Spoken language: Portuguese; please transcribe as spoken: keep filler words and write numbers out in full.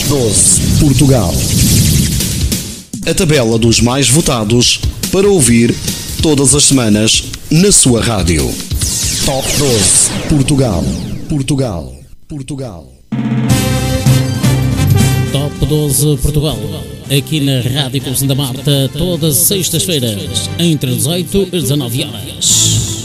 doze Portugal. A tabela dos mais votados para ouvir todas as semanas na sua rádio. Top doze Portugal. Portugal. Portugal. Top doze Portugal. Aqui na Rádio Clube Santa Marta, todas as sextas-feiras, entre dezoito e dezanove horas.